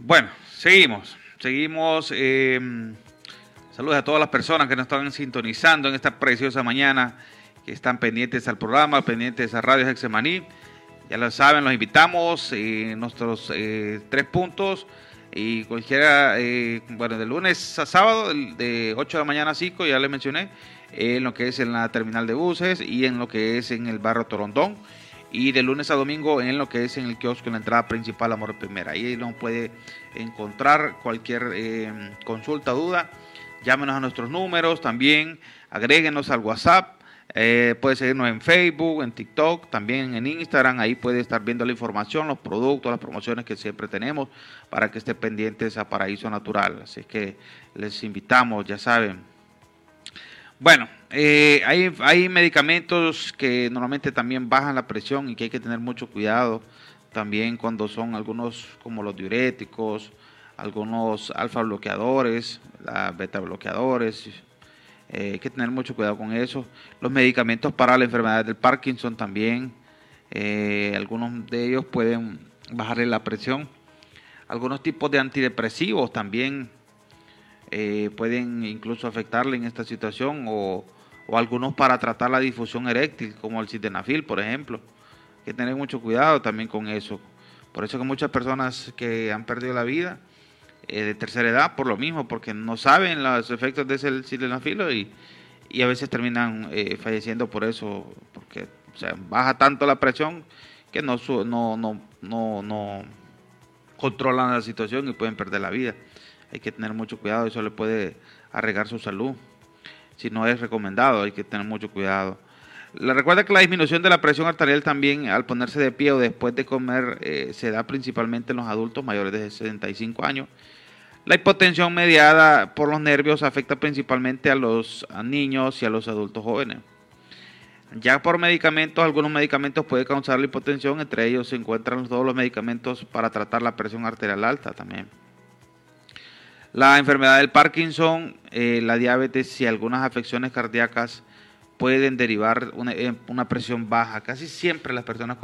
Bueno, seguimos. Saludos a todas las personas que nos están sintonizando en esta preciosa mañana, que están pendientes al programa, pendientes a Radio Getsemaní. Ya lo saben, los invitamos nuestros 3 puntos y cualquiera, bueno, de lunes a sábado, de 8 de la mañana a 5, ya les mencioné, en lo que es en la terminal de buses y en lo que es en el barrio Torondón. Y de lunes a domingo en lo que es en el kiosco, en la entrada principal Amor Primera. Ahí nos puede encontrar cualquier consulta, duda. Llámenos a nuestros números, también agréguenos al WhatsApp. Puede seguirnos en Facebook, en TikTok, también en Instagram. Ahí puede estar viendo la información, los productos, las promociones que siempre tenemos para que esté pendientes a Paraíso Natural. Así que les invitamos, ya saben. Bueno, hay medicamentos que normalmente también bajan la presión y que hay que tener mucho cuidado también cuando son algunos como los diuréticos, algunos alfa bloqueadores, beta bloqueadores. Hay que tener mucho cuidado con eso. Los medicamentos para la enfermedad del Parkinson también, algunos de ellos pueden bajarle la presión. Algunos tipos de antidepresivos también pueden incluso afectarle en esta situación, o algunos para tratar la disfunción eréctil, como el sildenafil, por ejemplo. Hay que tener mucho cuidado también con eso. Por eso que muchas personas que han perdido la vida de tercera edad, por lo mismo, porque no saben los efectos de ese sildenafil y a veces terminan falleciendo por eso, porque o sea, baja tanto la presión que no controlan la situación y pueden perder la vida. Hay que tener mucho cuidado, eso le puede arreglar su salud. Si no es recomendado, hay que tener mucho cuidado. Le recuerda que la disminución de la presión arterial también al ponerse de pie o después de comer se da principalmente en los adultos mayores de 65 años. La hipotensión mediada por los nervios afecta principalmente a los niños y a los adultos jóvenes. Ya por medicamentos, algunos medicamentos pueden causar la hipotensión, entre ellos se encuentran todos los medicamentos para tratar la presión arterial alta también. La enfermedad del Parkinson, la diabetes y algunas afecciones cardíacas pueden derivar una presión baja. Casi siempre las personas